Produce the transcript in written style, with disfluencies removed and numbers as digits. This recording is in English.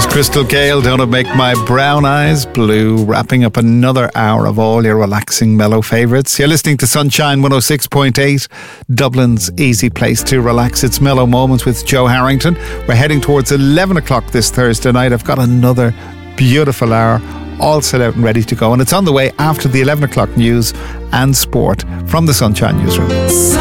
Crystal Gale, Don't It Make My Brown Eyes Blue, wrapping up another hour of all your relaxing mellow favourites. You're listening to Sunshine 106.8, Dublin's easy place to relax. It's Mellow Moments with Joe Harrington. We're heading towards 11 o'clock this Thursday night. I've got another beautiful hour all set out and ready to go, and it's on the way after the 11 o'clock news and sport from the Sunshine Newsroom.